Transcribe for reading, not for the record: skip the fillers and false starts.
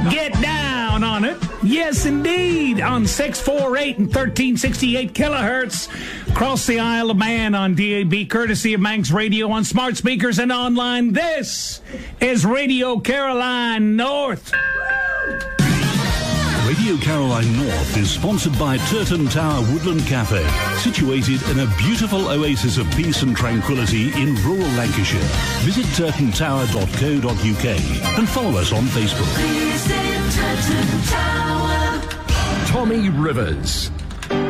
Get down on it. Yes, indeed. On 648 and 1368 kilohertz. Across the Isle of Man on DAB, courtesy of Manx Radio on smart speakers and online. This is Radio Caroline North. Radio Caroline North is sponsored by Turton Tower Woodland Cafe, situated in a beautiful oasis of peace and tranquility in rural Lancashire. Visit turtontower.co.uk and follow us on Facebook. Tommy Rivers.